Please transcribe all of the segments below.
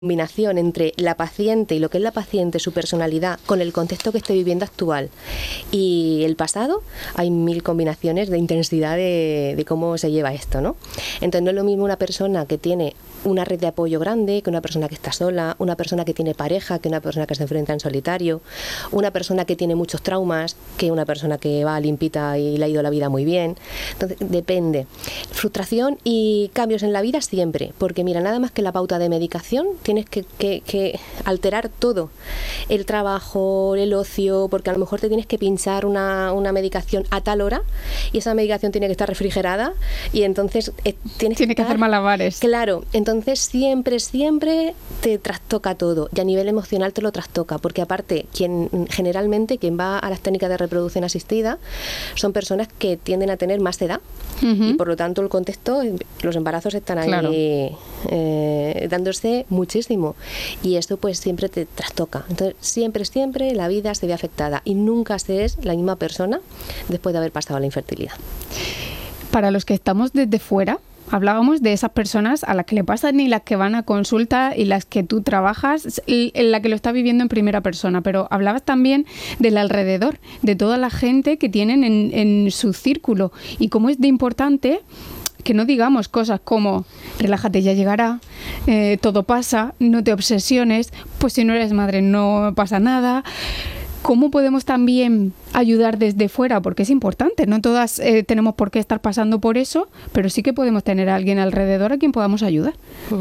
combinación entre la paciente y lo que es la paciente, su personalidad, con el contexto que esté viviendo actual y el pasado, hay 1000 combinaciones de intensidad de cómo se lleva esto, ¿no? Entonces no es lo mismo una persona que tiene una red de apoyo grande que una persona que está sola, una persona que tiene pareja que una persona que se enfrenta en solitario, una persona que tiene muchos traumas que una persona que va limpita y le ha ido la vida muy bien. Entonces depende. Frustración y cambios en la vida siempre, porque mira, nada más que la pauta de medicación tienes que alterar todo, el trabajo, el ocio, porque a lo mejor te tienes que pinchar una medicación a tal hora y esa medicación tiene que estar refrigerada y entonces tienes que hacer malabares. Claro, entonces siempre te trastoca todo y a nivel emocional te lo trastoca, porque aparte generalmente quien va a las técnicas de reproducción asistida son personas que tienden a tener más edad y por lo tanto el contexto, los embarazos están ahí dándose muchísimo y esto pues siempre te trastoca. Entonces siempre la vida se ve afectada y nunca se es la misma persona después de haber pasado la infertilidad. Para los que estamos desde fuera, hablábamos de esas personas a las que le pasan y las que van a consulta y las que tú trabajas, en la que lo está viviendo en primera persona, pero hablabas también del alrededor, de toda la gente que tienen en su círculo y cómo es de importante que no digamos cosas como relájate, ya llegará, todo pasa, no te obsesiones, pues si no eres madre no pasa nada. ¿Cómo podemos también ayudar desde fuera? Porque es importante, no todas tenemos por qué estar pasando por eso, pero sí que podemos tener a alguien alrededor a quien podamos ayudar.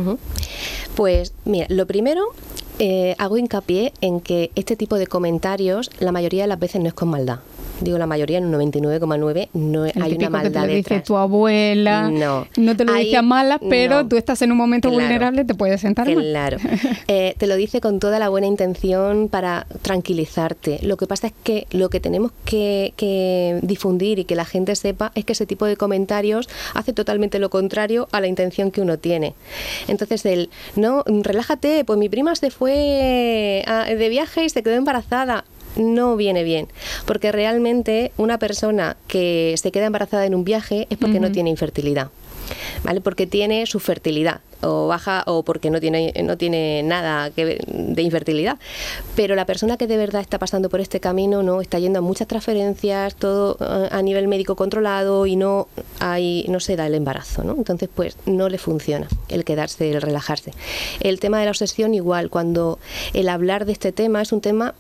Pues mira, lo primero, hago hincapié en que este tipo de comentarios la mayoría de las veces no es con maldad. Digo la mayoría, en un 99,9 no hay una maldad detrás. Que te lo dice tu abuela, no te lo dice a malas, pero tú estás en un momento vulnerable, te puedes sentar mal. Claro, te lo dice con toda la buena intención para tranquilizarte. Lo que pasa es que lo que tenemos que difundir y que la gente sepa es que ese tipo de comentarios hace totalmente lo contrario a la intención que uno tiene. Entonces relájate, pues mi prima se fue de viaje y se quedó embarazada. No viene bien, porque realmente una persona que se queda embarazada en un viaje es porque no tiene infertilidad, ¿vale? Porque tiene su fertilidad o baja o porque no tiene nada que ver de infertilidad. Pero la persona que de verdad está pasando por este camino no está yendo a muchas transferencias, todo a nivel médico controlado y no se da el embarazo, ¿no? Entonces pues no le funciona el quedarse, el relajarse. El tema de la obsesión igual, cuando el hablar de este tema es un tema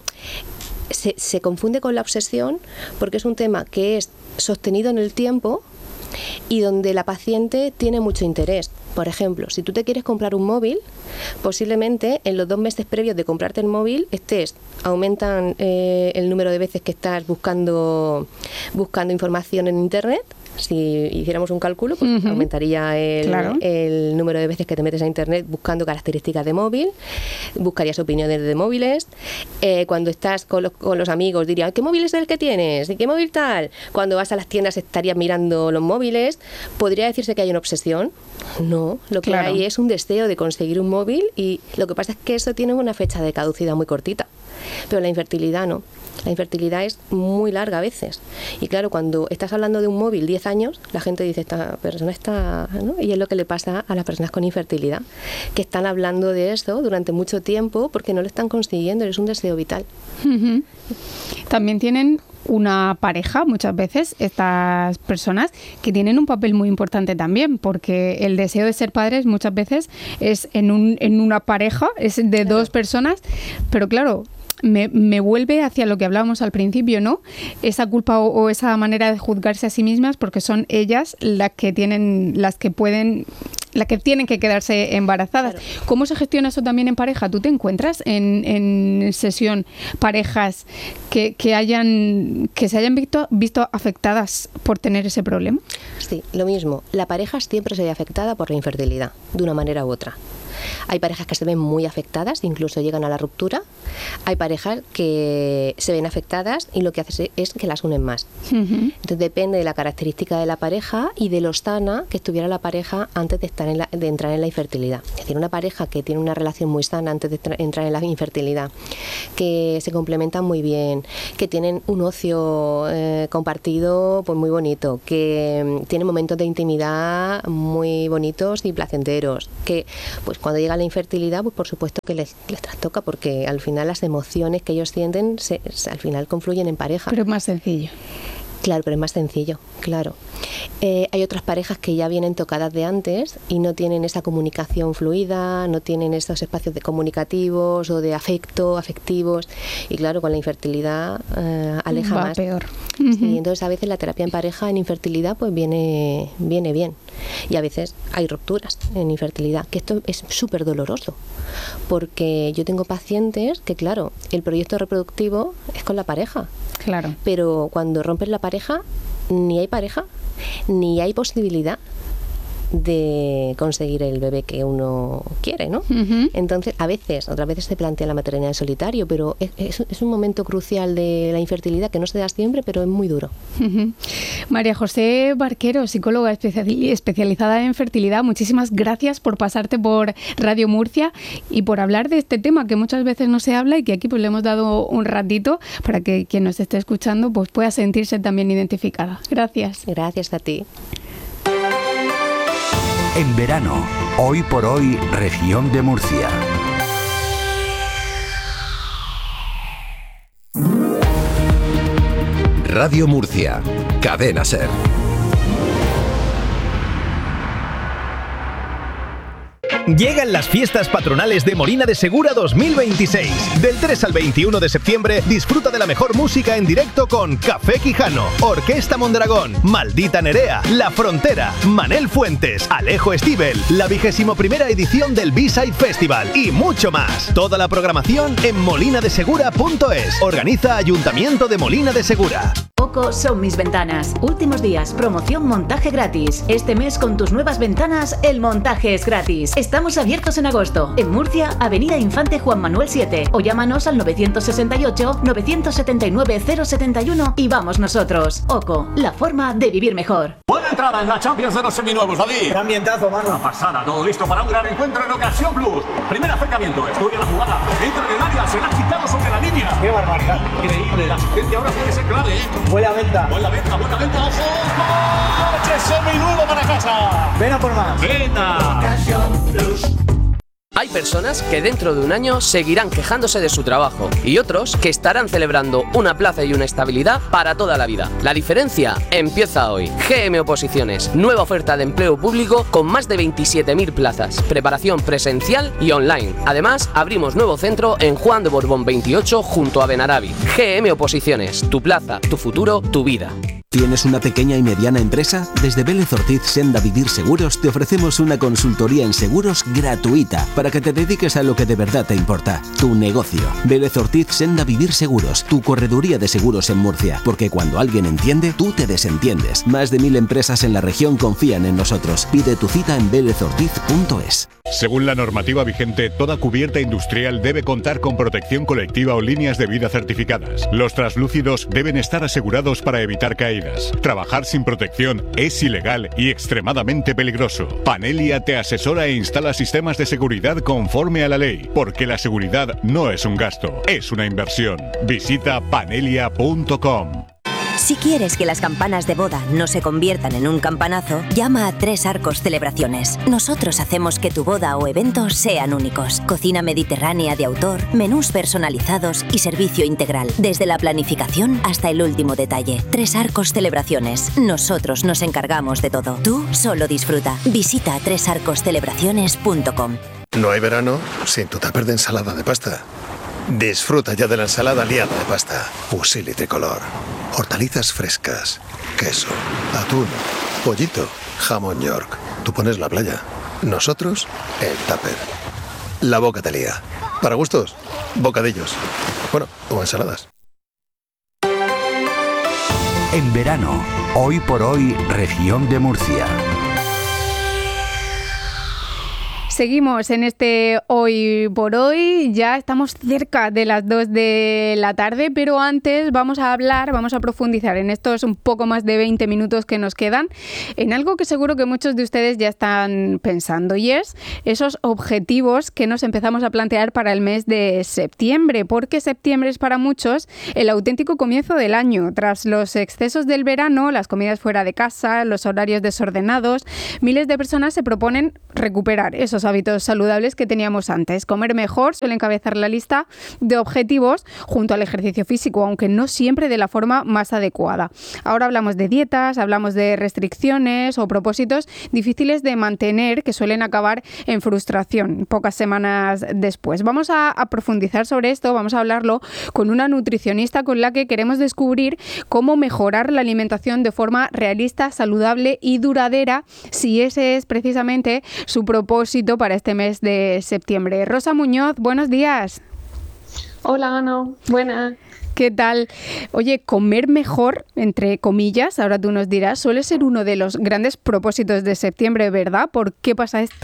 se confunde con la obsesión porque es un tema que es sostenido en el tiempo y donde la paciente tiene mucho interés. Por ejemplo, si tú te quieres comprar un móvil, posiblemente en los 2 meses previos de comprarte el móvil aumentan el número de veces que estás buscando información en internet. Si hiciéramos un cálculo, pues aumentaría el número de veces que te metes a internet buscando características de móvil, buscarías opiniones de móviles. Cuando estás con los amigos dirían, ¿qué móvil es el que tienes? ¿Y qué móvil tal? Cuando vas a las tiendas estarías mirando los móviles. ¿Podría decirse que hay una obsesión? No, lo que hay es un deseo de conseguir un móvil y lo que pasa es que eso tiene una fecha de caducidad muy cortita, pero la infertilidad no. La infertilidad es muy larga a veces. Y claro, cuando estás hablando de un móvil 10 años, la gente dice, esta persona está, ¿no? Y es lo que le pasa a las personas con infertilidad, que están hablando de eso durante mucho tiempo porque no lo están consiguiendo, es un deseo vital. También tienen una pareja, muchas veces, estas personas que tienen un papel muy importante también, porque el deseo de ser padres muchas veces es en una pareja, es de dos personas, pero claro, me vuelve hacia lo que hablábamos al principio, ¿no? Esa culpa o esa manera de juzgarse a sí mismas, porque son ellas las que tienen que quedarse embarazadas. Claro. ¿Cómo se gestiona eso también en pareja? ¿Tú te encuentras en sesión parejas que se hayan visto afectadas por tener ese problema? Sí, lo mismo. La pareja siempre se ve afectada por la infertilidad, de una manera u otra. Hay parejas que se ven muy afectadas, incluso llegan a la ruptura, Hay parejas que se ven afectadas y lo que hace es que las unen más. Entonces depende de la característica de la pareja y de lo sana que estuviera la pareja antes de entrar en la infertilidad. Es decir, una pareja que tiene una relación muy sana antes de entrar en la infertilidad, que se complementan muy bien, que tienen un ocio compartido pues muy bonito, que tienen momentos de intimidad muy bonitos y placenteros, que pues cuando llega la infertilidad pues por supuesto que les trastoca, porque al final las emociones que ellos sienten al final confluyen en pareja. Pero es más sencillo. Claro, pero es más sencillo, claro. Hay otras parejas que ya vienen tocadas de antes y no tienen esa comunicación fluida, no tienen esos espacios comunicativos o de afectivos, y claro, con la infertilidad aleja va más. Peor. Sí, entonces a veces la terapia en pareja en infertilidad pues viene bien, y a veces hay rupturas en infertilidad, que esto es súper doloroso, porque yo tengo pacientes que claro, el proyecto reproductivo es con la pareja. Claro. Pero cuando rompes la pareja, ni hay pareja, ni hay posibilidad de conseguir el bebé que uno quiere, ¿no? Entonces, otras veces se plantea la maternidad en solitario, pero es un momento crucial de la infertilidad que no se da siempre, pero es muy duro. María José Barquero, psicóloga especializada en fertilidad, muchísimas gracias por pasarte por Radio Murcia y por hablar de este tema que muchas veces no se habla y que aquí pues le hemos dado un ratito para que quien nos esté escuchando pues pueda sentirse también identificada. Gracias. Gracias a ti. En verano, hoy por hoy, región de Murcia. Radio Murcia, Cadena SER. Llegan las fiestas patronales de Molina de Segura 2026. Del 3 al 21 de septiembre disfruta de la mejor música en directo con Café Quijano, Orquesta Mondragón, Maldita Nerea, La Frontera, Manel Fuentes, Alejo Stivel, la 21ª edición del B-Side Festival y mucho más. Toda la programación en molinadesegura.es. Organiza Ayuntamiento de Molina de Segura. OCO son mis ventanas. Últimos días, promoción montaje gratis. Este mes con tus nuevas ventanas, el montaje es gratis. Estamos abiertos en agosto. En Murcia, Avenida Infante Juan Manuel 7. O llámanos al 968-979-071 y vamos nosotros. OCO, la forma de vivir mejor. Buena entrada en la Champions de los seminuevos, David. Gran ambientazo, mano. Una pasada, todo listo para un gran encuentro en Ocasión Plus. Primer acercamiento, estudia la jugada. Entra en el área, se la ha quitado sobre la línea. Qué barbaridad. Increíble, la asistencia ahora tiene que ser clave, ¿eh? Buena venta. Buena venta, ojo. ¡Coche seminuevo para casa! Ven a por más. ¡Venta! Ocasión Plus. Hay personas que dentro de un año seguirán quejándose de su trabajo y otros que estarán celebrando una plaza y una estabilidad para toda la vida. La diferencia empieza hoy. GM Oposiciones, nueva oferta de empleo público con más de 27.000 plazas, preparación presencial y online. Además, abrimos nuevo centro en Juan de Borbón 28 junto a Benarabi. GM Oposiciones, tu plaza, tu futuro, tu vida. ¿Tienes una pequeña y mediana empresa? Desde Vélez Ortiz Senda Vivir Seguros te ofrecemos una consultoría en seguros gratuita para que te dediques a lo que de verdad te importa, tu negocio. Vélez Ortiz Senda Vivir Seguros, tu correduría de seguros en Murcia, porque cuando alguien entiende, tú te desentiendes. Más de 1.000 empresas en la región confían en nosotros. Pide tu cita en velezortiz.es. Según la normativa vigente, toda cubierta industrial debe contar con protección colectiva o líneas de vida certificadas. Los translúcidos deben estar asegurados para evitar caídas. Trabajar sin protección es ilegal y extremadamente peligroso. Panelia te asesora e instala sistemas de seguridad conforme a la ley, porque la seguridad no es un gasto, es una inversión. Visita panelia.com. Si quieres que las campanas de boda no se conviertan en un campanazo, llama a Tres Arcos Celebraciones. Nosotros hacemos que tu boda o evento sean únicos. Cocina mediterránea de autor, menús personalizados y servicio integral, desde la planificación hasta el último detalle. Tres Arcos Celebraciones. Nosotros nos encargamos de todo. Tú solo disfruta. Visita tresarcoscelebraciones.com. No hay verano sin tu tupper de ensalada de pasta. Disfruta ya de la ensalada liada de pasta. Fusilli tricolor. Hortalizas frescas, queso, atún, pollito, jamón York. Tú pones la playa. Nosotros, el tupper. La boca te lía. Para gustos, bocadillos. Bueno, o ensaladas. En verano, hoy por hoy, región de Murcia. Seguimos en este Hoy por Hoy, ya estamos cerca de las 2 de la tarde, pero antes vamos a profundizar en estos un poco más de 20 minutos que nos quedan, en algo que seguro que muchos de ustedes ya están pensando, y es esos objetivos que nos empezamos a plantear para el mes de septiembre, porque septiembre es para muchos el auténtico comienzo del año. Tras los excesos del verano, las comidas fuera de casa, los horarios desordenados, miles de personas se proponen recuperar esos hábitos saludables que teníamos antes. Comer mejor suele encabezar la lista de objetivos junto al ejercicio físico, aunque no siempre de la forma más adecuada. Ahora hablamos de dietas, hablamos de restricciones o propósitos difíciles de mantener que suelen acabar en frustración pocas semanas después. Vamos a profundizar sobre esto, vamos a hablarlo con una nutricionista con la que queremos descubrir cómo mejorar la alimentación de forma realista, saludable y duradera, si ese es precisamente su propósito para este mes de septiembre. Rosa Muñoz, buenos días. Hola, Ana. Buenas. ¿Qué tal? Oye, comer mejor, entre comillas, ahora tú nos dirás, suele ser uno de los grandes propósitos de septiembre, ¿verdad? ¿Por qué pasa esto?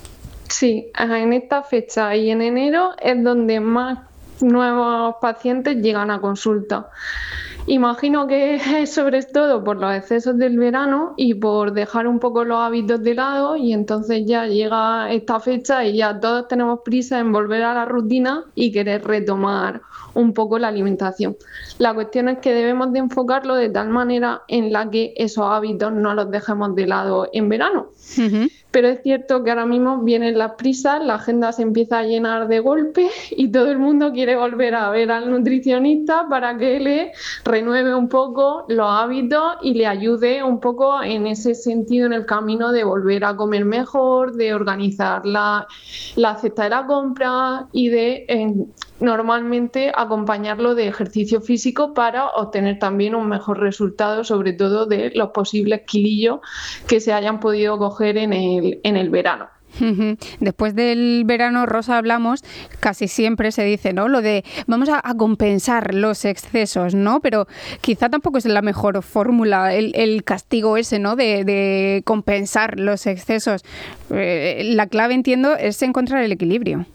Sí, en esta fecha y en enero es donde más nuevos pacientes llegan a consulta. Imagino que es sobre todo por los excesos del verano y por dejar un poco los hábitos de lado, y entonces ya llega esta fecha y ya todos tenemos prisa en volver a la rutina y querer retomar un poco la alimentación. La cuestión es que debemos de enfocarlo de tal manera en la que esos hábitos no los dejemos de lado en verano. Uh-huh. Pero es cierto que ahora mismo vienen las prisas, la agenda se empieza a llenar de golpe y todo el mundo quiere volver a ver al nutricionista para que le renueve un poco los hábitos y le ayude un poco en ese sentido, en el camino de volver a comer mejor, de organizar la cesta de la compra y de normalmente acompañarlo de ejercicio físico para obtener también un mejor resultado, sobre todo de los posibles kilillos que se hayan podido coger en el verano. Después del verano, Rosa, hablamos, casi siempre se dice, ¿no?, lo de vamos a compensar los excesos, ¿no? Pero quizá tampoco es la mejor fórmula el castigo ese, ¿no?, de compensar los excesos. La clave, entiendo, es encontrar el equilibrio.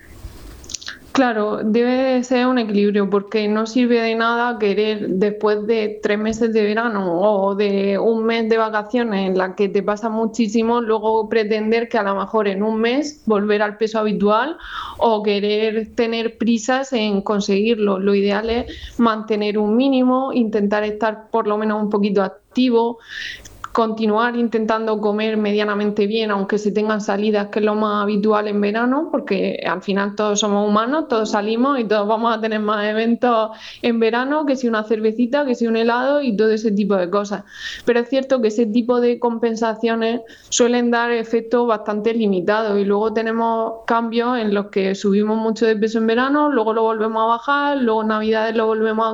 Claro, debe ser un equilibrio, porque no sirve de nada querer, después de 3 meses de verano o de un mes de vacaciones en la que te pasa muchísimo, luego pretender que a lo mejor en un mes volver al peso habitual o querer tener prisas en conseguirlo. Lo ideal es mantener un mínimo, intentar estar por lo menos un poquito activo, continuar intentando comer medianamente bien, aunque se tengan salidas, que es lo más habitual en verano, porque al final todos somos humanos, todos salimos y todos vamos a tener más eventos en verano, que si una cervecita, que si un helado y todo ese tipo de cosas. Pero es cierto que ese tipo de compensaciones suelen dar efectos bastante limitados y luego tenemos cambios en los que subimos mucho de peso en verano, luego lo volvemos a bajar, luego en Navidades lo volvemos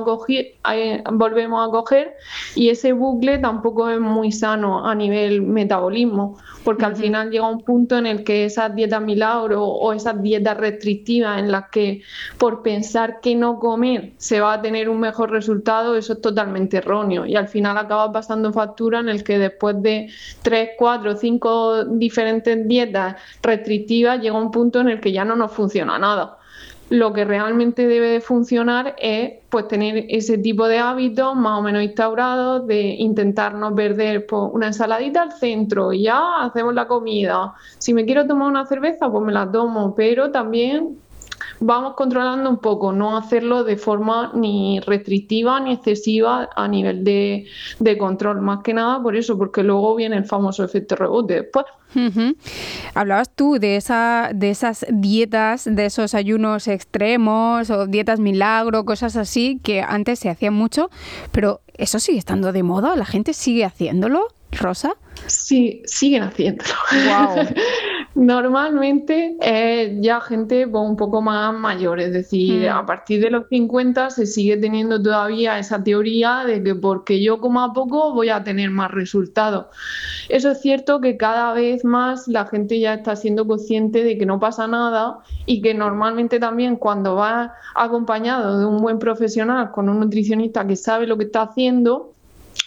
a coger y ese bucle tampoco es muy sano a nivel metabolismo, porque al final llega un punto en el que esas dietas milagro o esas dietas restrictivas en las que por pensar que no comer se va a tener un mejor resultado, eso es totalmente erróneo y al final acaba pasando factura en el que después de 3, 4, 5 diferentes dietas restrictivas llega un punto en el que ya no nos funciona nada. Lo que realmente debe de funcionar es pues tener ese tipo de hábitos más o menos instaurados, de intentar no perder pues, una ensaladita al centro y ya hacemos la comida. Si me quiero tomar una cerveza, pues me la tomo, pero también vamos controlando un poco, no hacerlo de forma ni restrictiva ni excesiva a nivel de control, más que nada por eso, porque luego viene el famoso efecto rebote después. Uh-huh. Hablabas tú de esas dietas, de esos ayunos extremos o dietas milagro, cosas así que antes se hacían mucho, pero ¿eso sigue estando de moda? ¿La gente sigue haciéndolo, Rosa? Sí, siguen haciéndolo. Wow. Normalmente ya gente pues, un poco más mayor, es decir, a partir de los 50 se sigue teniendo todavía esa teoría de que porque yo coma poco voy a tener más resultados. Eso es cierto que cada vez más la gente ya está siendo consciente de que no pasa nada y que normalmente también cuando va acompañado de un buen profesional, con un nutricionista que sabe lo que está haciendo,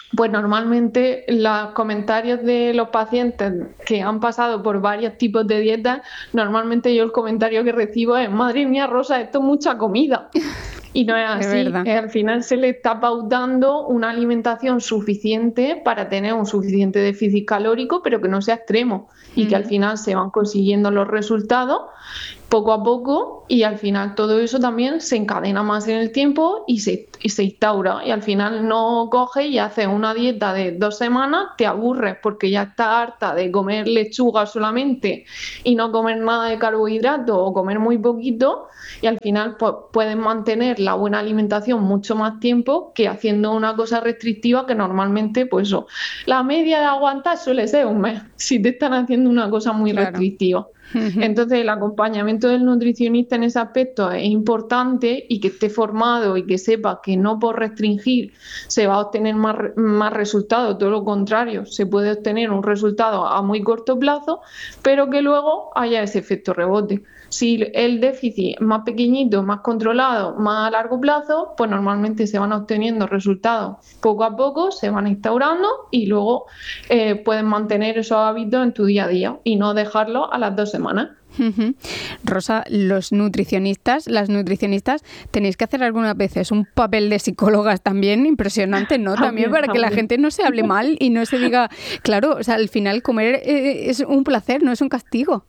pues normalmente los comentarios de los pacientes que han pasado por varios tipos de dietas, normalmente yo el comentario que recibo es: madre mía, Rosa, esto es mucha comida. Y no es así, al final se le está pautando una alimentación suficiente para tener un suficiente déficit calórico, pero que no sea extremo, y que al final se van consiguiendo los resultados poco a poco, y al final todo eso también se encadena más en el tiempo y se instaura, y al final no coges y haces una dieta de 2 semanas, te aburres porque ya estás harta de comer lechuga solamente y no comer nada de carbohidratos o comer muy poquito, y al final pues, puedes mantener la buena alimentación mucho más tiempo que haciendo una cosa restrictiva que normalmente, pues eso, la media de aguantar suele ser un mes si te están haciendo una cosa muy restrictiva. Entonces el acompañamiento del nutricionista en ese aspecto es importante, y que esté formado y que sepa que no por restringir se va a obtener más resultados, todo lo contrario, se puede obtener un resultado a muy corto plazo, pero que luego haya ese efecto rebote. Si el déficit es más pequeñito, más controlado, más a largo plazo, pues normalmente se van obteniendo resultados poco a poco, se van instaurando, y luego puedes mantener esos hábitos en tu día a día y no dejarlos a las 2 semanas. Rosa, las nutricionistas, tenéis que hacer algunas veces un papel de psicólogas también impresionante, ¿no? También para que la gente no se hable mal y no se diga, claro, o sea, al final comer es un placer, no es un castigo.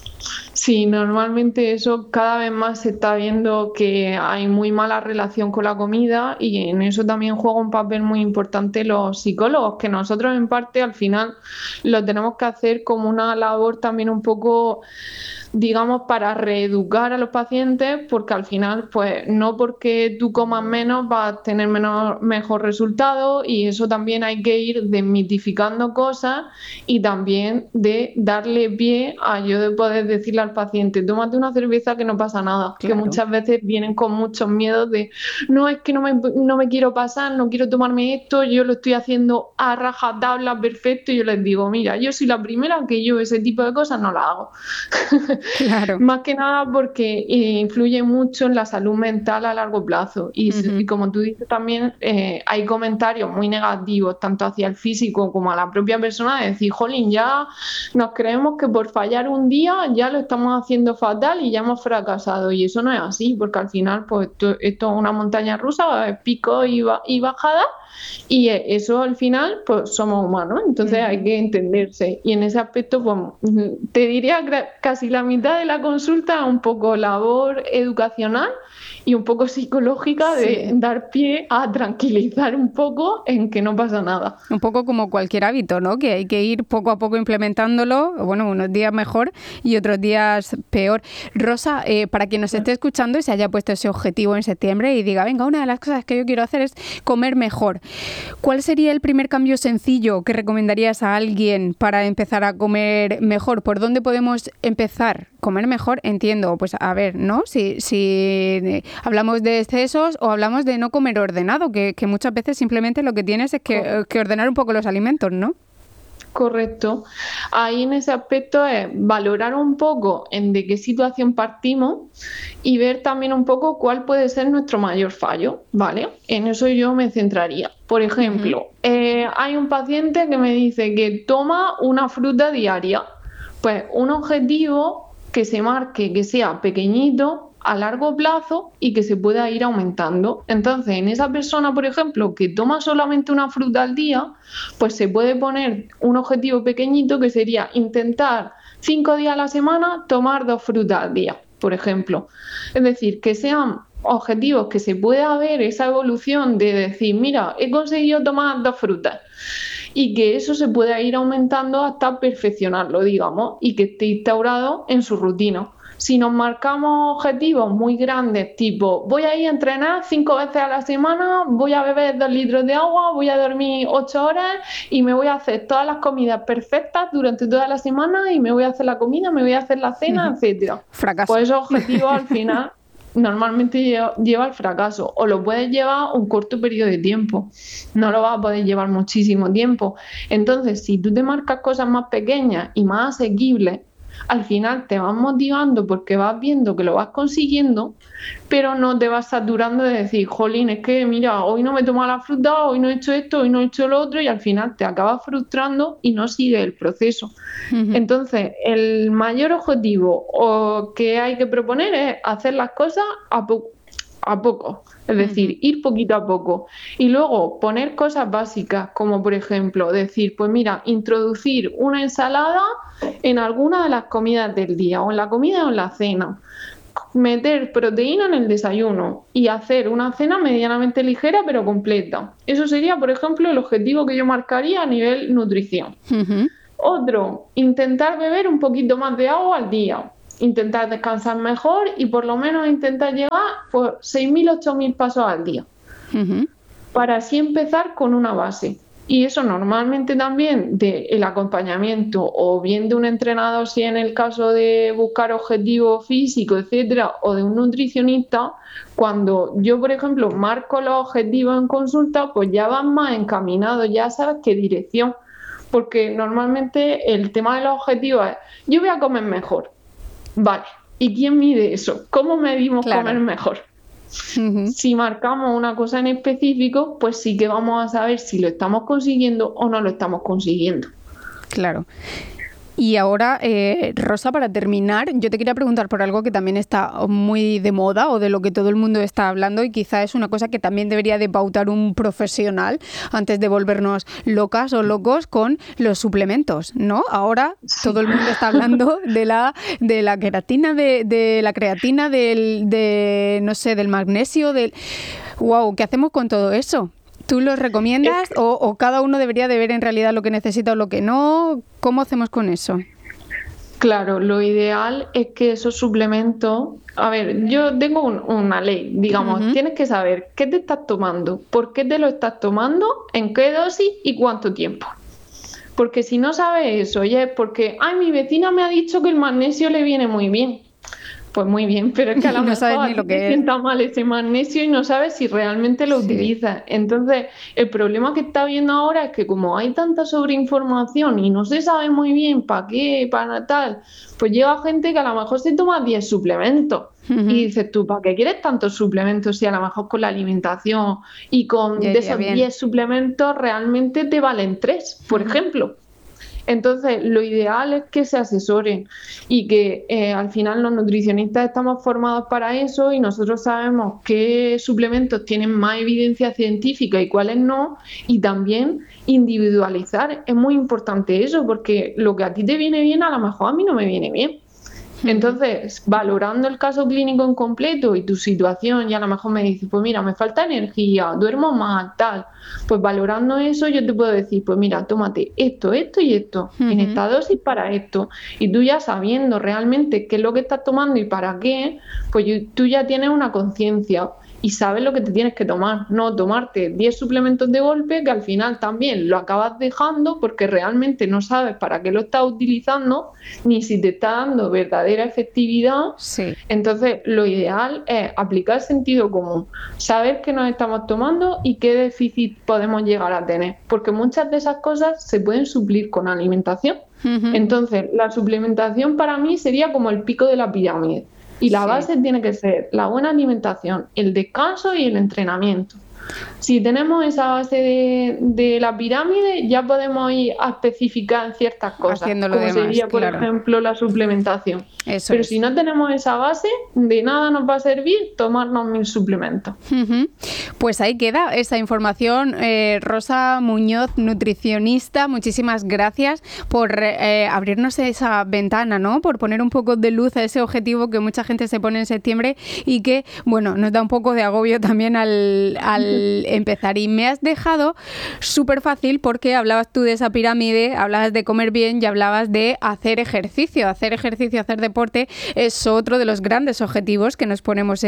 Sí, normalmente eso cada vez más se está viendo que hay muy mala relación con la comida, y en eso también juega un papel muy importante los psicólogos, que nosotros en parte al final lo tenemos que hacer como una labor también un poco, digamos, para reeducar a los pacientes, porque al final pues no porque tú comas menos vas a tener mejor resultado, y eso también hay que ir desmitificando cosas, y también de darle pie a yo de poder decirle al paciente: tómate una cerveza que no pasa nada, claro. Que muchas veces vienen con muchos miedos de no, es que no me quiero pasar, no quiero tomarme esto, yo lo estoy haciendo a rajatabla perfecto, y yo les digo: mira, yo soy la primera que yo ese tipo de cosas no las hago. Claro. Más que nada porque influye mucho en la salud mental a largo plazo, y como tú dices también, hay comentarios muy negativos tanto hacia el físico como a la propia persona, de decir: jolín, ya nos creemos que por fallar un día ya lo estamos haciendo fatal y ya hemos fracasado, y eso no es así, porque al final pues esto es una montaña rusa, pico y bajada, y eso al final pues somos humanos, entonces hay que entenderse, y en ese aspecto pues te diría casi la mitad de la consulta un poco labor educacional y un poco psicológica, de dar pie a tranquilizar un poco en que no pasa nada. Un poco como cualquier hábito, ¿no? Que hay que ir poco a poco implementándolo, bueno, unos días mejor y otros días peor. Rosa, para quien nos esté escuchando y se haya puesto ese objetivo en septiembre y diga: venga, una de las cosas que yo quiero hacer es comer mejor, ¿cuál sería el primer cambio sencillo que recomendarías a alguien para empezar a comer mejor? ¿Por dónde podemos empezar? Comer mejor, entiendo, pues a ver, ¿no? Si hablamos de excesos o hablamos de no comer ordenado, que muchas veces simplemente lo que tienes es que ordenar un poco los alimentos, ¿no? Correcto. Ahí en ese aspecto es valorar un poco en de qué situación partimos y ver también un poco cuál puede ser nuestro mayor fallo, ¿vale? En eso yo me centraría. Por ejemplo, hay un paciente que me dice que toma una fruta diaria. Pues un objetivo que se marque, que sea pequeñito, a largo plazo y que se pueda ir aumentando. Entonces, en esa persona, por ejemplo, que toma solamente una fruta al día, pues se puede poner un objetivo pequeñito que sería intentar 5 días a la semana tomar 2 frutas al día, por ejemplo. Es decir, que sean objetivos que se pueda ver esa evolución de decir: mira, he conseguido tomar 2 frutas. Y que eso se pueda ir aumentando hasta perfeccionarlo, digamos, y que esté instaurado en su rutina. Si nos marcamos objetivos muy grandes, tipo voy a ir a entrenar 5 veces a la semana, voy a beber 2 litros de agua, voy a dormir 8 horas y me voy a hacer todas las comidas perfectas durante toda la semana y me voy a hacer la comida, me voy a hacer la cena, etcétera. Fracaso. Pues esos objetivos al final normalmente lleva al fracaso, o lo puedes llevar un corto periodo de tiempo, no lo vas a poder llevar muchísimo tiempo. Entonces, si tú te marcas cosas más pequeñas y más asequibles, al final te vas motivando porque vas viendo que lo vas consiguiendo, pero no te vas saturando de decir, jolín, es que mira, hoy no me he tomado la fruta, hoy no he hecho esto, hoy no he hecho lo otro, y al final te acabas frustrando y no sigue el proceso. Entonces, el mayor objetivo que hay que proponer es hacer las cosas a poco, es decir, ir poquito a poco, y luego poner cosas básicas, como por ejemplo decir, pues mira, introducir una ensalada en alguna de las comidas del día, o en la comida o en la cena, meter proteína en el desayuno y hacer una cena medianamente ligera pero completa. Eso sería, por ejemplo, el objetivo que yo marcaría a nivel nutrición. Otro, intentar beber un poquito más de agua al día, intentar descansar mejor y por lo menos intentar llegar por 6.000, 8.000 pasos al día, para así empezar con una base. Y eso normalmente también del acompañamiento o bien de un entrenador, si en el caso de buscar objetivos físicos, etcétera, o de un nutricionista, cuando yo, por ejemplo, marco los objetivos en consulta, pues ya van más encaminados, ya sabes qué dirección, porque normalmente el tema de los objetivos es, yo voy a comer mejor. Vale, ¿y quién mide eso? ¿Cómo medimos comer mejor? Si marcamos una cosa en específico, pues sí que vamos a saber si lo estamos consiguiendo o no lo estamos consiguiendo. Claro. Y ahora, Rosa, para terminar, yo te quería preguntar por algo que también está muy de moda o de lo que todo el mundo está hablando, y quizá es una cosa que también debería de pautar un profesional antes de volvernos locas o locos con los suplementos, ¿no? Ahora todo el mundo está hablando de la queratina, de la creatina, no sé, del magnesio, wow, ¿qué hacemos con todo eso? ¿Tú los recomiendas o cada uno debería de ver en realidad lo que necesita o lo que no? ¿Cómo hacemos con eso? Claro, lo ideal es que esos suplementos... A ver, yo tengo una ley, digamos, tienes que saber qué te estás tomando, por qué te lo estás tomando, en qué dosis y cuánto tiempo. Porque si no sabes eso, ya es porque, mi vecina me ha dicho que el magnesio le viene muy bien. Pues muy bien, pero es que a lo mejor te sienta mal ese magnesio y no sabes si realmente lo utilizas. Entonces, el problema que está viendo ahora es que como hay tanta sobreinformación y no se sabe muy bien para qué, para tal, pues llega gente que a lo mejor se toma 10 suplementos. Y dices tú, ¿para qué quieres tantos suplementos si a lo mejor con la alimentación y con de esos 10 suplementos realmente te valen 3, por ejemplo? Entonces, lo ideal es que se asesoren y que al final los nutricionistas estamos formados para eso y nosotros sabemos qué suplementos tienen más evidencia científica y cuáles no, y también individualizar. Es muy importante eso, porque lo que a ti te viene bien a lo mejor a mí no me viene bien. Entonces, valorando el caso clínico en completo y tu situación, y a lo mejor me dices, pues mira, me falta energía, duermo mal, tal, pues valorando eso yo te puedo decir, pues mira, tómate esto, esto y esto, en esta dosis para esto, y tú ya sabiendo realmente qué es lo que estás tomando y para qué, pues tú ya tienes una conciencia y sabes lo que te tienes que tomar, no tomarte 10 suplementos de golpe que al final también lo acabas dejando porque realmente no sabes para qué lo estás utilizando ni si te está dando verdadera efectividad. Entonces lo ideal es aplicar sentido común, saber qué nos estamos tomando y qué déficit podemos llegar a tener, porque muchas de esas cosas se pueden suplir con alimentación. Entonces la suplementación para mí sería como el pico de la pirámide. Y la base tiene que ser la buena alimentación, el descanso y el entrenamiento. Si tenemos esa base de la pirámide, ya podemos ir a especificar ciertas cosas, como demás, sería, por ejemplo, la suplementación. Pero si no tenemos esa base, de nada nos va a servir tomarnos 1000 suplementos. Pues ahí queda esa información. Rosa Muñoz, nutricionista, muchísimas gracias por abrirnos esa ventana, ¿no? Por poner un poco de luz a ese objetivo que mucha gente se pone en septiembre y que, bueno, nos da un poco de agobio también al empezar. Y me has dejado súper fácil porque hablabas tú de esa pirámide, hablabas de comer bien y hablabas de hacer ejercicio, hacer deporte. Es otro de los grandes objetivos que nos ponemos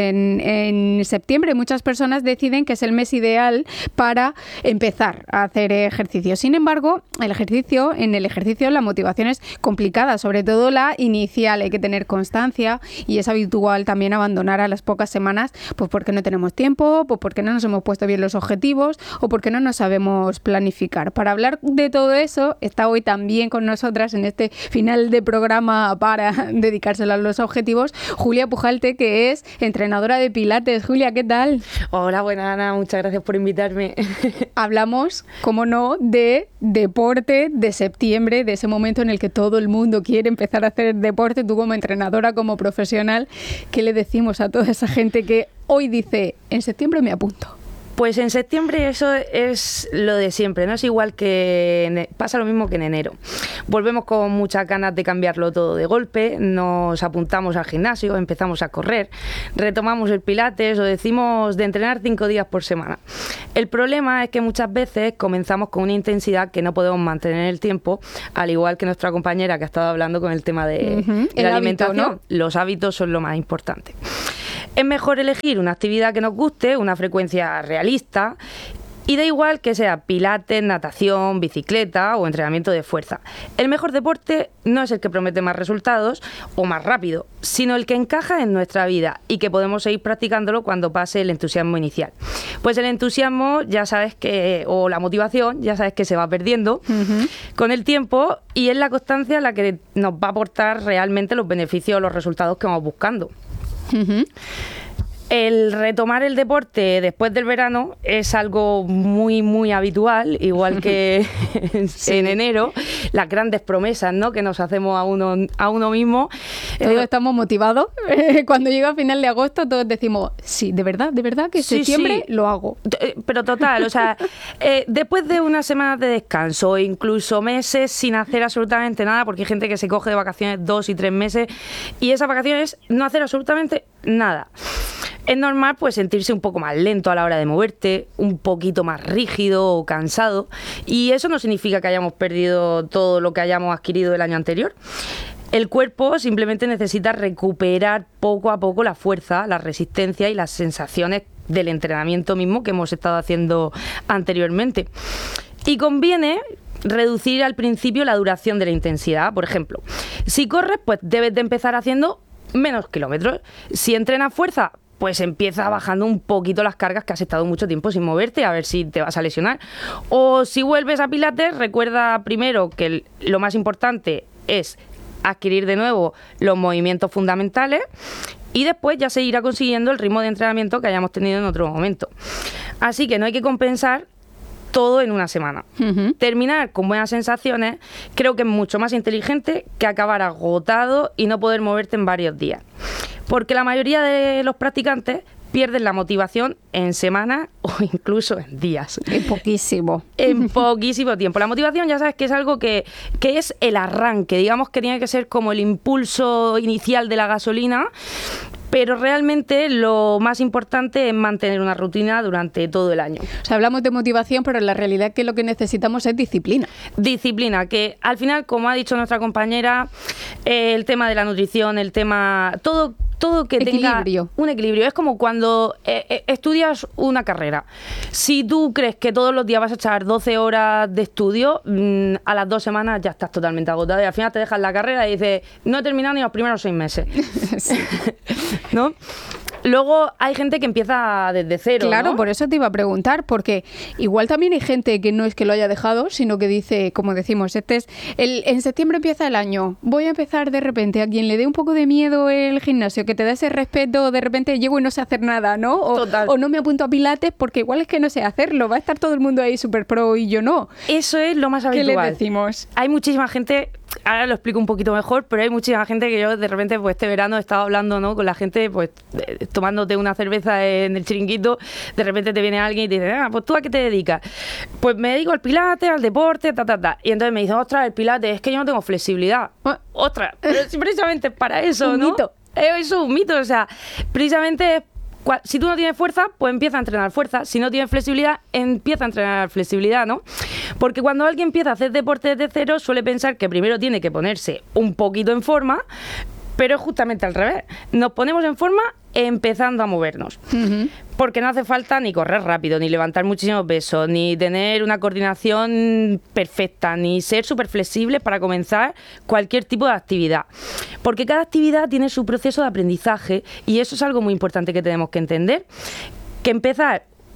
en septiembre. Muchas personas deciden que es el mes ideal para empezar a hacer ejercicio. Sin embargo, en el ejercicio la motivación es complicada, sobre todo la inicial. Hay que tener constancia y es habitual también abandonar a las pocas semanas, pues porque no tenemos tiempo, pues porque no nos hemos puesto puesto bien los objetivos o porque no nos sabemos planificar. Para hablar de todo eso, está hoy también con nosotras en este final de programa para dedicárselo a los objetivos, Julia Pujalte, que es entrenadora de Pilates. Julia, ¿qué tal? Hola, buena Ana, muchas gracias por invitarme. Hablamos, como no, de deporte, de septiembre, de ese momento en el que todo el mundo quiere empezar a hacer deporte. Tú como entrenadora, como profesional, ¿qué le decimos a toda esa gente que hoy dice, en septiembre me apunto? Pues en septiembre eso es lo de siempre, no es igual que pasa lo mismo que en enero. Volvemos con muchas ganas de cambiarlo todo de golpe, nos apuntamos al gimnasio, empezamos a correr, retomamos el pilates o decimos de entrenar 5 días por semana. El problema es que muchas veces comenzamos con una intensidad que no podemos mantener en el tiempo, al igual que nuestra compañera que ha estado hablando con el tema de la alimentación. Hábito, ¿no? Los hábitos son lo más importante. Es mejor elegir una actividad que nos guste, una frecuencia realista, y da igual que sea pilates, natación, bicicleta o entrenamiento de fuerza. El mejor deporte no es el que promete más resultados o más rápido, sino el que encaja en nuestra vida y que podemos seguir practicándolo cuando pase el entusiasmo inicial. Pues el entusiasmo, ya sabes que, o la motivación, ya sabes que se va perdiendo con el tiempo, y es la constancia la que nos va a aportar realmente los beneficios o los resultados que vamos buscando. El retomar el deporte después del verano es algo muy, muy habitual, igual que en enero, las grandes promesas, ¿no?, que nos hacemos a uno mismo. Todos estamos motivados. Cuando llega a final de agosto, todos decimos, sí, de verdad que septiembre lo hago. Pero total, o sea, después de unas semanas de descanso, incluso meses sin hacer absolutamente nada, porque hay gente que se coge de vacaciones 2 y 3 meses, y esa vacación es no hacer absolutamente nada. Es normal pues sentirse un poco más lento a la hora de moverte, un poquito más rígido o cansado, y eso no significa que hayamos perdido todo lo que hayamos adquirido el año anterior. El cuerpo simplemente necesita recuperar poco a poco la fuerza, la resistencia y las sensaciones del entrenamiento mismo que hemos estado haciendo anteriormente. Y conviene reducir al principio la duración de la intensidad. Por ejemplo, si corres, pues debes de empezar haciendo menos kilómetros. Si entrenas fuerza, pues empieza bajando un poquito las cargas que has estado mucho tiempo sin moverte, a ver si te vas a lesionar. O si vuelves a pilates, recuerda primero que lo más importante es adquirir de nuevo los movimientos fundamentales, y después ya se irá consiguiendo el ritmo de entrenamiento que hayamos tenido en otro momento. Así que no hay que compensar todo en una semana. Terminar con buenas sensaciones creo que es mucho más inteligente que acabar agotado y no poder moverte en varios días. Porque la mayoría de los practicantes pierden la motivación en semanas o incluso en días. En poquísimo. En poquísimo tiempo. La motivación ya sabes que es algo que es el arranque, digamos que tiene que ser como el impulso inicial de la gasolina, pero realmente lo más importante es mantener una rutina durante todo el año. O sea, hablamos de motivación, pero en la realidad es que lo que necesitamos es disciplina. Disciplina, que al final, como ha dicho nuestra compañera, el tema de la nutrición, el tema... Todo que tenga un equilibrio. Es como cuando estudias una carrera. Si tú crees que todos los días vas a echar 12 horas de estudio, a las 2 semanas ya estás totalmente agotado y al final te dejas la carrera y dices, no he terminado ni los primeros 6 meses. ¿No? Luego hay gente que empieza desde cero. Claro, ¿no? Por eso te iba a preguntar, porque igual también hay gente que no es que lo haya dejado, sino que dice, como decimos, en septiembre empieza el año, voy a empezar de repente. A quien le dé un poco de miedo el gimnasio, que te da ese respeto, de repente llego y no sé hacer nada, ¿no? O no me apunto a pilates porque igual es que no sé hacerlo, va a estar todo el mundo ahí súper pro y yo no. Eso es lo más habitual. ¿Qué le decimos? Hay muchísima gente... Ahora lo explico un poquito mejor, pero hay muchísima gente que yo de repente pues este verano he estado hablando, ¿no?, con la gente, pues tomándote una cerveza en el chiringuito, de repente te viene alguien y te dice, pues ¿tú a qué te dedicas? Pues me dedico al pilates, al deporte, y entonces me dicen, ostras, el pilates, es que yo no tengo flexibilidad. Ostras, pero precisamente para eso, ¿no? Mito. Eso es un mito, o sea, precisamente es... Si tú no tienes fuerza, pues empieza a entrenar fuerza. Si no tienes flexibilidad, empieza a entrenar flexibilidad, ¿no? Porque cuando alguien empieza a hacer deporte desde cero, suele pensar que primero tiene que ponerse un poquito en forma, pero es justamente al revés. Nos ponemos en forma empezando a movernos. Porque no hace falta ni correr rápido, ni levantar muchísimos pesos, ni tener una coordinación perfecta, ni ser súper flexibles para comenzar cualquier tipo de actividad. Porque cada actividad tiene su proceso de aprendizaje y eso es algo muy importante que tenemos que entender. Que empezar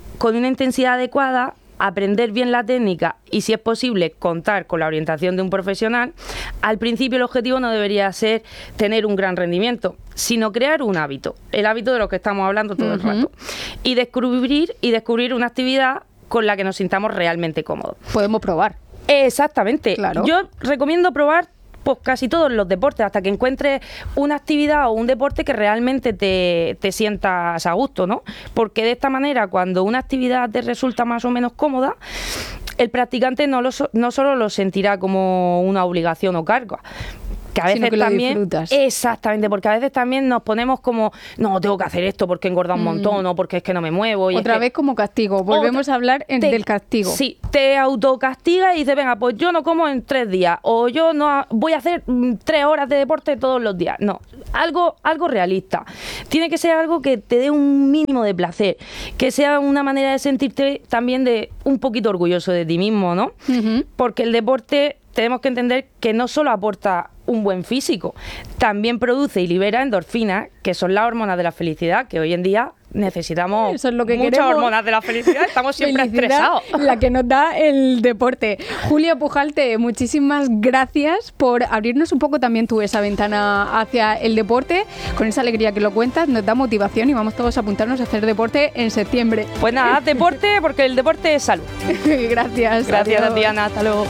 con una intensidad adecuada, aprender bien la técnica y, si es posible, contar con la orientación de un profesional. Al principio el objetivo no debería ser tener un gran rendimiento, sino crear un hábito, el hábito de lo que estamos hablando todo el rato, y descubrir una actividad con la que nos sintamos realmente cómodos. Podemos probar. Exactamente. Claro. Yo recomiendo probar pues casi todos los deportes, hasta que encuentres una actividad o un deporte que realmente te sientas a gusto, ¿no? Porque de esta manera, cuando una actividad te resulta más o menos cómoda, el practicante no solo lo sentirá como una obligación o carga, que a veces sino que también lo disfrutas. Exactamente, porque a veces también nos ponemos como, no, tengo que hacer esto porque he engordado un montón, o porque es que no me muevo. Y Otra vez como castigo, volvemos a hablar del castigo. Sí, te autocastigas y dices, venga, pues yo no como en 3 días, o yo no voy a hacer 3 horas de deporte todos los días. No, algo realista. Tiene que ser algo que te dé un mínimo de placer, que sea una manera de sentirte también de un poquito orgulloso de ti mismo, ¿no? Porque el deporte, tenemos que entender que no solo aporta un buen físico, también produce y libera endorfinas, que son las hormonas de la felicidad, que hoy en día necesitamos. Eso es lo que muchas queremos. Hormonas de la felicidad, estamos siempre Felicidad, estresados. La que nos da el deporte. Julia Pujalte, muchísimas gracias por abrirnos un poco también tú esa ventana hacia el deporte. Con esa alegría que lo cuentas, nos da motivación y vamos todos a apuntarnos a hacer deporte en septiembre. Pues nada, haz deporte, porque el deporte es salud. Gracias. Gracias, adiós. Diana, hasta luego.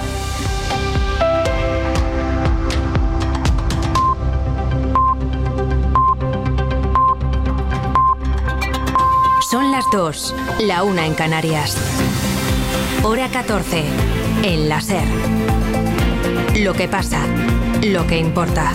Son las 2, la 1 en Canarias. Hora 14, en la SER. Lo que pasa, lo que importa.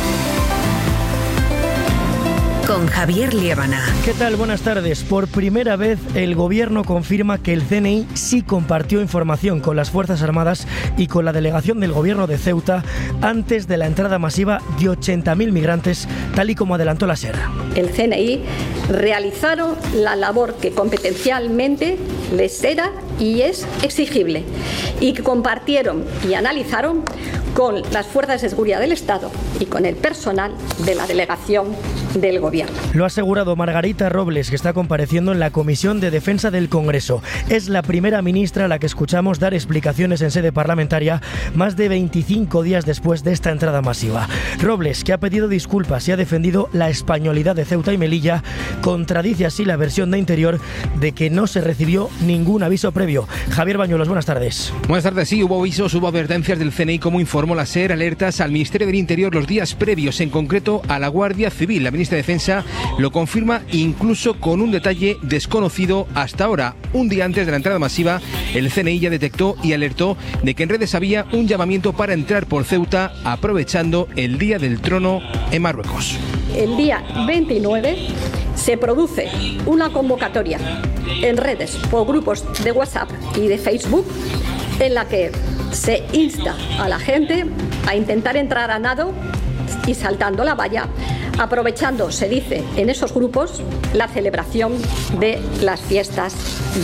Con Javier Liébana. ¿Qué tal? Buenas tardes. Por primera vez el Gobierno confirma que el CNI sí compartió información con las Fuerzas Armadas y con la delegación del Gobierno de Ceuta antes de la entrada masiva de 80.000 migrantes, tal y como adelantó la SER. El CNI realizaron la labor que competencialmente les era y es exigible, y que compartieron y analizaron con las fuerzas de seguridad del Estado y con el personal de la delegación del Gobierno. Lo ha asegurado Margarita Robles, que está compareciendo en la Comisión de Defensa del Congreso. Es la primera ministra a la que escuchamos dar explicaciones en sede parlamentaria más de 25 días después de esta entrada masiva. Robles, que ha pedido disculpas y ha defendido la españolidad de Ceuta y Melilla, contradice así la versión de Interior de que no se recibió ningún aviso previo. Javier Bañuelos, buenas tardes. Buenas tardes, sí, hubo avisos, hubo advertencias del CNI, como informó la SER, alertas al Ministerio del Interior los días previos, en concreto a la Guardia Civil. La ministra de Defensa lo confirma incluso con un detalle desconocido hasta ahora. Un día antes de la entrada masiva, el CNI ya detectó y alertó de que en redes había un llamamiento para entrar por Ceuta aprovechando el Día del Trono en Marruecos. El día 29 se produce una convocatoria en redes por grupos de WhatsApp y de Facebook en la que se insta a la gente a intentar entrar a nado y saltando la valla, aprovechando, se dice en esos grupos, la celebración de las fiestas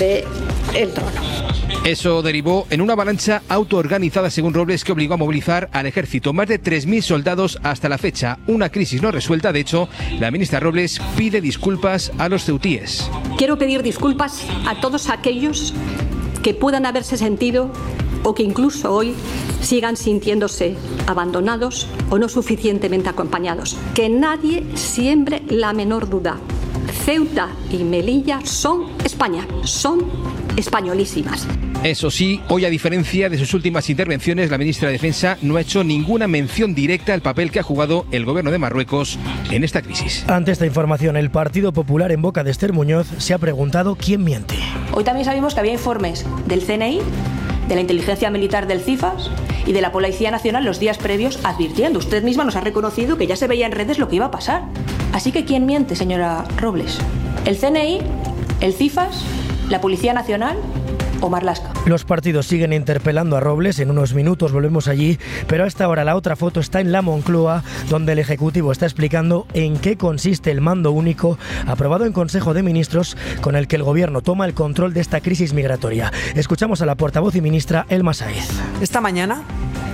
del Trono. Eso derivó en una avalancha autoorganizada, según Robles, que obligó a movilizar al ejército. Más de 3.000 soldados hasta la fecha. Una crisis no resuelta. De hecho, la ministra Robles pide disculpas a los ceutíes. Quiero pedir disculpas a todos aquellos que puedan haberse sentido o que incluso hoy sigan sintiéndose abandonados o no suficientemente acompañados. Que nadie siembre la menor duda. Ceuta y Melilla son España, son españolísimas. Eso sí, hoy, a diferencia de sus últimas intervenciones, la ministra de Defensa no ha hecho ninguna mención directa al papel que ha jugado el gobierno de Marruecos en esta crisis. Ante esta información, el Partido Popular, en boca de Esther Muñoz, se ha preguntado quién miente. Hoy también sabemos que había informes del CNI, de la inteligencia militar del CIFAS y de la Policía Nacional los días previos advirtiendo. Usted misma nos ha reconocido que ya se veía en redes lo que iba a pasar. Así que ¿quién miente, señora Robles? ¿El CNI? ¿El CIFAS? ¿La Policía Nacional? ¿O Marlaska? Los partidos siguen interpelando a Robles. En unos minutos volvemos allí, pero a esta hora la otra foto está en la Moncloa, donde el Ejecutivo está explicando en qué consiste el mando único aprobado en Consejo de Ministros, con el que el Gobierno toma el control de esta crisis migratoria. Escuchamos a la portavoz y ministra Elma Saiz. Esta mañana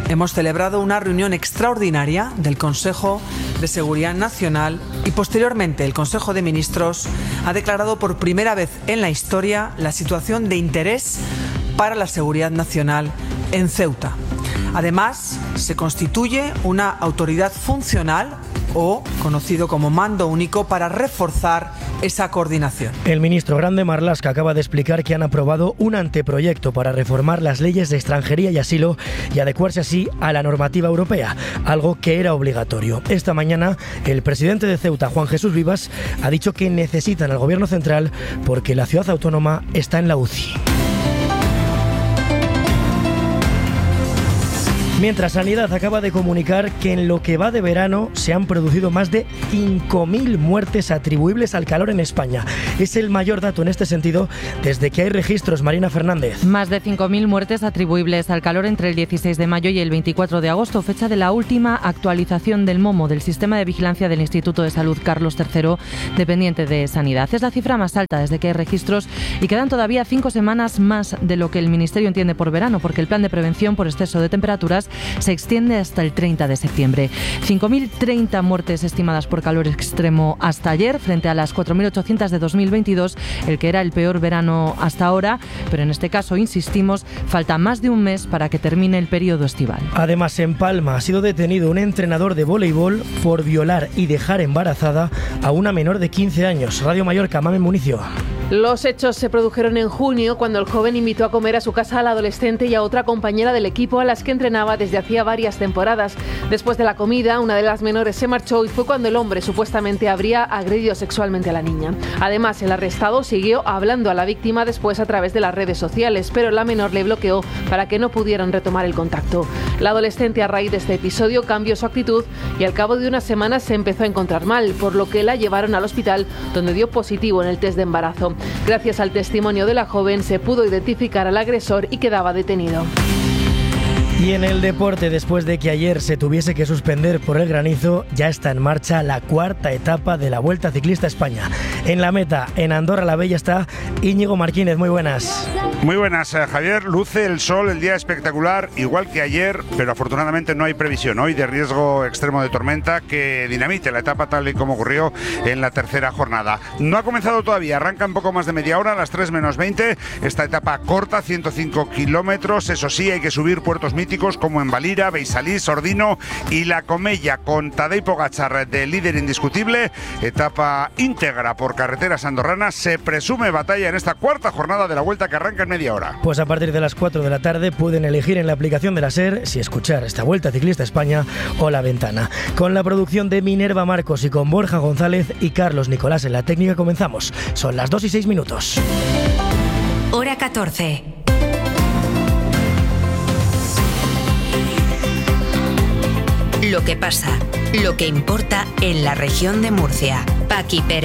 hemos celebrado una reunión extraordinaria del Consejo de Seguridad Nacional y posteriormente el Consejo de Ministros ha declarado por primera vez en la historia la situación de interés para la seguridad nacional en Ceuta. Además, se constituye una autoridad funcional o conocido como mando único para reforzar esa coordinación. El ministro Grande Marlaska acaba de explicar que han aprobado un anteproyecto para reformar las leyes de extranjería y asilo y adecuarse así a la normativa europea, algo que era obligatorio. Esta mañana, el presidente de Ceuta, Juan Jesús Vivas, ha dicho que necesitan al gobierno central porque la ciudad autónoma está en la UCI. Mientras, Sanidad acaba de comunicar que en lo que va de verano se han producido más de 5.000 muertes atribuibles al calor en España. Es el mayor dato en este sentido desde que hay registros. Marina Fernández. Más de 5.000 muertes atribuibles al calor entre el 16 de mayo y el 24 de agosto, fecha de la última actualización del MOMO, del Sistema de Vigilancia del Instituto de Salud Carlos III, dependiente de Sanidad. Es la cifra más alta desde que hay registros y quedan todavía 5 semanas más de lo que el Ministerio entiende por verano, porque el plan de prevención por exceso de temperaturas se extiende hasta el 30 de septiembre. 5.030 muertes estimadas por calor extremo hasta ayer, frente a las 4.800 de 2022, el que era el peor verano hasta ahora, pero en este caso, insistimos, falta más de un mes para que termine el periodo estival. Además, en Palma ha sido detenido un entrenador de voleibol por violar y dejar embarazada a una menor de 15 años. Radio Mallorca, Mamen Municio. Los hechos se produjeron en junio, cuando el joven invitó a comer a su casa a la adolescente y a otra compañera del equipo a las que entrenaba desde hacía varias temporadas. Después de la comida, una de las menores se marchó y fue cuando el hombre supuestamente habría agredido sexualmente a la niña. Además, el arrestado siguió hablando a la víctima después a través de las redes sociales, pero la menor le bloqueó para que no pudieran retomar el contacto. La adolescente, a raíz de este episodio, cambió su actitud y al cabo de unas semanas se empezó a encontrar mal, por lo que la llevaron al hospital, donde dio positivo en el test de embarazo. Gracias al testimonio de la joven se pudo identificar al agresor y quedaba detenido. Y en el deporte, después de que ayer se tuviese que suspender por el granizo, ya está en marcha la cuarta etapa de la Vuelta Ciclista a España. En la meta, en Andorra la Bella, está Íñigo Martínez. Muy buenas. Muy buenas, Javier. Luce el sol, el día espectacular, igual que ayer, pero afortunadamente no hay previsión hoy de riesgo extremo de tormenta que dinamite la etapa tal y como ocurrió en la tercera jornada. No ha comenzado todavía, arranca en poco más de media hora, a las 3 menos 20. Esta etapa corta, 105 kilómetros. Eso sí, hay que subir puertos míticos como en Valira, Beisalís, Ordino y La Comella, con Tadej Pogačar de líder indiscutible. Etapa íntegra por carreteras andorranas. Se presume batalla en esta cuarta jornada de la Vuelta, que arranca en media hora. Pues a partir de las 4 de la tarde pueden elegir en la aplicación de la SER si escuchar esta Vuelta Ciclista a España o La Ventana. Con la producción de Minerva Marcos y con Borja González y Carlos Nicolás en la técnica comenzamos. Son las 2:06. Hora 14. Lo que pasa, lo que importa en la región de Murcia. Paqui Pérez.